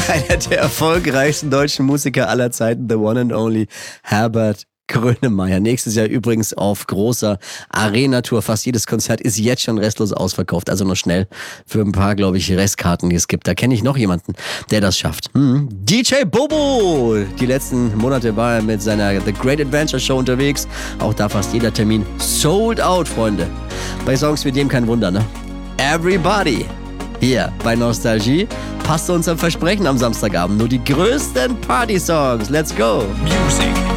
Einer der erfolgreichsten deutschen Musiker aller Zeiten, the one and only Herbert Grönemeyer. Nächstes Jahr übrigens auf großer Arena-Tour. Fast jedes Konzert ist jetzt schon restlos ausverkauft. Also noch schnell für ein paar, glaube ich, Restkarten, die es gibt. Da kenne ich noch jemanden, der das schafft. DJ Bobo! Die letzten Monate war er mit seiner The Great Adventure Show unterwegs. Auch da fast jeder Termin sold out, Freunde. Bei Songs wie dem kein Wunder, ne? Everybody! Hier bei Nostalgie passt zu unserem Versprechen am Samstagabend. Nur die größten Party-Songs. Let's go! Music